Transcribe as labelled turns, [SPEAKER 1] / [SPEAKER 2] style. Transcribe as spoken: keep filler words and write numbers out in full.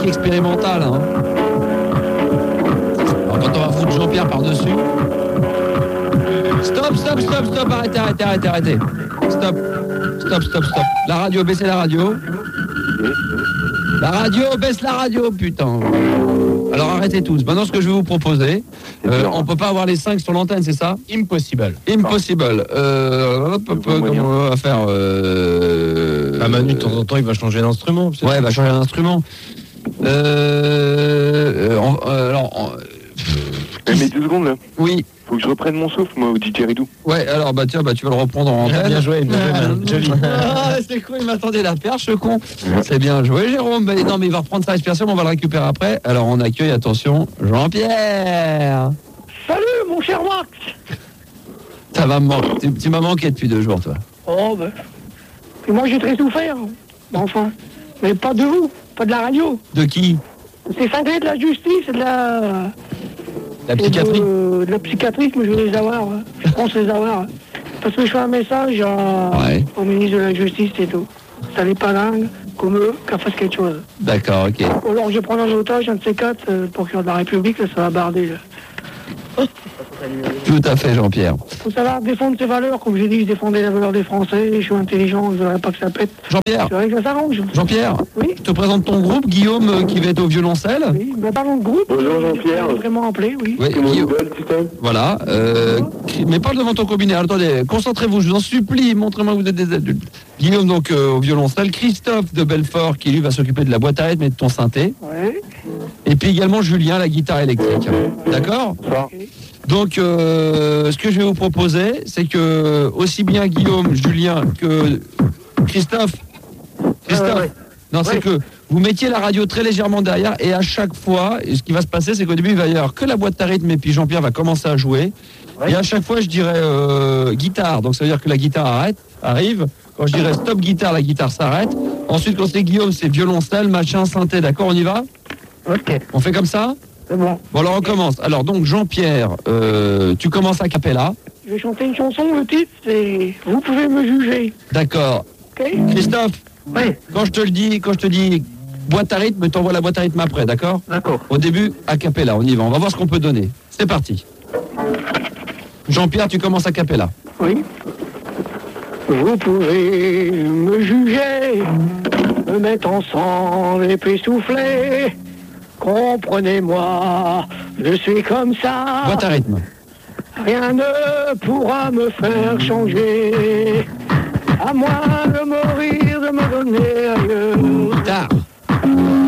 [SPEAKER 1] qui expérimental. Hein. Alors, quand on va foutre Jean-Pierre par-dessus. Stop, stop, stop, stop, arrêtez, arrêtez, arrêtez, arrêtez. Stop, stop, stop, stop. La radio, baissez la radio. La radio, baisse la radio, putain. Alors arrêtez tous. Maintenant, ce que je vais vous proposer, euh, on peut pas avoir les cinq sur l'antenne, c'est ça?
[SPEAKER 2] Impossible.
[SPEAKER 1] Impossible. Euh, hop, hop, hop, comment on va faire euh...
[SPEAKER 2] Ah, Manu, de temps en temps, il va changer d'instrument.
[SPEAKER 1] Ouais, il va changer d'instrument. Euh... on, euh, alors... On...
[SPEAKER 3] Eh, mais deux secondes, là.
[SPEAKER 1] Oui.
[SPEAKER 3] Faut que je reprenne mon souffle, moi, au D J Ridou.
[SPEAKER 1] Ouais, alors, bah tiens, bah tu vas le reprendre en antenne.
[SPEAKER 2] Bien joué, bien joué, joli.
[SPEAKER 1] Ah, c'est con, il m'attendait la perche, ce con. C'est bien joué, Jérôme. Mais non, mais il va reprendre sa respiration, on va le récupérer après. Alors, on accueille, attention, Jean-Pierre.
[SPEAKER 4] Salut, mon cher Max.
[SPEAKER 1] Ça va me manquer. Tu, tu m'as manqué depuis deux jours, toi.
[SPEAKER 4] Oh, ben... Et moi, j'ai très souffert. Enfin, mais pas de vous, pas de la radio.
[SPEAKER 1] De qui?
[SPEAKER 4] C'est cinglé de la justice et de la...
[SPEAKER 1] La psychiatrie
[SPEAKER 4] de, de la psychiatrie, mais je veux les avoir. Hein. Je pense les avoir. Hein. Parce que je fais un message à,
[SPEAKER 1] ouais.
[SPEAKER 4] au ministre de la Justice et tout. Ça n'est pas dingue, comme eux, qu'à fasse quelque chose.
[SPEAKER 1] D'accord, ok.
[SPEAKER 4] Alors je prends en otage un de ces quatre, euh, le procureur de la République, là, ça va barder. Là.
[SPEAKER 1] Tout à fait, Jean-Pierre.
[SPEAKER 4] Faut savoir défendre ses valeurs. Comme j'ai dit, je défendais la valeur des Français. Je suis intelligent, je ne voudrais pas que ça pète.
[SPEAKER 1] Jean-Pierre.
[SPEAKER 4] Je voudrais que ça s'arrange.
[SPEAKER 1] Jean-Pierre.
[SPEAKER 4] Oui.
[SPEAKER 1] Je te présente ton groupe, Guillaume, euh, qui va être au violoncelle.
[SPEAKER 4] Oui, mais parlons de groupe.
[SPEAKER 3] Bonjour, Jean-Pierre.
[SPEAKER 4] Vraiment appelé, oui.
[SPEAKER 1] Oui, Guillaume. Voilà. Euh, mais parle devant ton combiné. Attendez, concentrez-vous, je vous en supplie. Montrez-moi que vous êtes des adultes. Guillaume, donc, euh, au violoncelle. Christophe de Belfort, qui lui va s'occuper de la boîte à rythme et de ton synthé.
[SPEAKER 4] Ouais.
[SPEAKER 1] Et puis également Julien, la guitare électrique. D'accord ?
[SPEAKER 4] Okay.
[SPEAKER 1] Donc, euh, ce que je vais vous proposer, c'est que aussi bien Guillaume, Julien que Christophe, Christophe,
[SPEAKER 4] euh, ouais.
[SPEAKER 1] non, ouais. c'est que vous mettiez la radio très légèrement derrière et à chaque fois, ce qui va se passer, c'est qu'au début, il va y avoir que la boîte à rythme et puis Jean-Pierre va commencer à jouer. Ouais. Et à chaque fois, je dirais euh, guitare. Donc, ça veut dire que la guitare arrête, arrive. Quand je dirais stop guitare, la guitare s'arrête. Ensuite, quand c'est Guillaume, c'est violoncelle, machin, synthé. D'accord, on y va ?
[SPEAKER 4] Ok.
[SPEAKER 1] On fait comme ça ?
[SPEAKER 4] C'est bon.
[SPEAKER 1] Bon, alors on commence. Alors donc Jean-Pierre, euh, tu commences à cappella.
[SPEAKER 4] Je vais chanter une chanson, le titre c'est « Vous pouvez me juger ».
[SPEAKER 1] D'accord.
[SPEAKER 4] Ok.
[SPEAKER 1] Christophe,
[SPEAKER 4] oui.
[SPEAKER 1] Quand je te le dis, quand je te dis boîte à rythme, t'envoies la boîte à rythme après, d'accord ?
[SPEAKER 4] D'accord.
[SPEAKER 1] Au début, a cappella, on y va. On va voir ce qu'on peut donner. C'est parti. Jean-Pierre, tu commences à cappella.
[SPEAKER 4] Oui. Vous pouvez me juger, me mettre ensemble et puis souffler. Comprenez-moi, je suis comme ça.
[SPEAKER 1] Boîte à rythme.
[SPEAKER 4] Rien ne pourra me faire changer. À moins de mourir, de me donner ailleurs.
[SPEAKER 1] Guitare.